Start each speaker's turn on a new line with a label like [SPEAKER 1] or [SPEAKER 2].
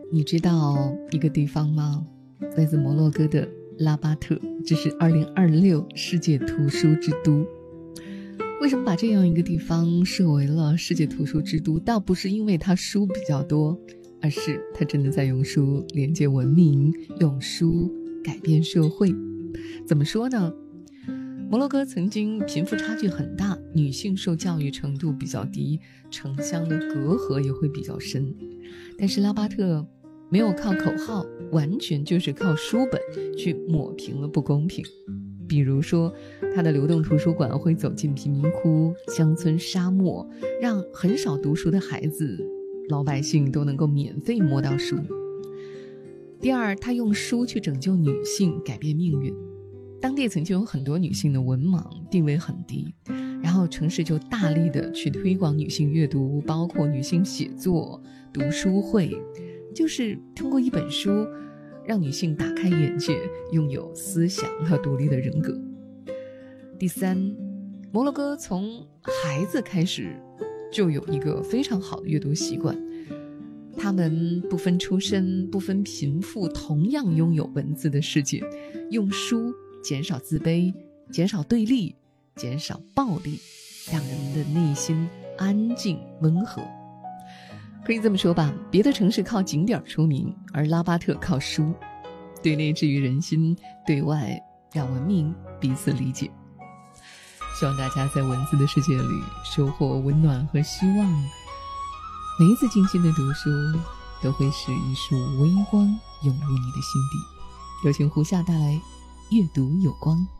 [SPEAKER 1] 你知道一个地方吗？来自摩洛哥的拉巴特，这是2026世界图书之都。为什么把这样一个地方设为了世界图书之都？倒不是因为它书比较多，而是它真的在用书连接文明，用书改变社会。怎么说呢？摩洛哥曾经贫富差距很大，女性受教育程度比较低，城乡的隔阂也会比较深。但是拉巴特没有靠口号，完全就是靠书本去抹平了不公平。比如说，他的流动图书馆会走进贫民窟、乡村、沙漠，让很少读书的孩子、老百姓都能够免费摸到书。第二，他用书去拯救女性，改变命运。当地曾经有很多女性的文盲，地位很低，然后城市就大力的去推广女性阅读，包括女性写作、读书会，就是通过一本书让女性打开眼界，拥有思想和独立的人格。第三，摩洛哥从孩子开始就有一个非常好的阅读习惯，他们不分出身，不分贫富，同样拥有文字的世界，用书减少自卑，减少对立，减少暴力，让人的内心安静温和。可以这么说吧，别的城市靠景点出名，而拉巴特靠书，对内治愈人心，对外让文明彼此理解。希望大家在文字的世界里收获温暖和希望，每一次静心的读书都会是一束微光涌入你的心底。有请胡夏带来阅读有光。